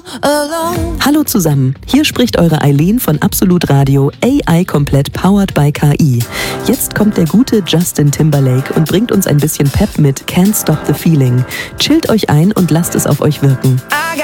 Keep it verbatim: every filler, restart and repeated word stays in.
alone. Hallo zusammen, hier spricht eure Eileen von Absolut Radio, A I komplett powered by K I. Jetzt kommt der gute Justin Timberlake und bringt uns ein bisschen Pep mit Can't Stop the Feeling. Chillt euch ein und lasst es auf euch wirken.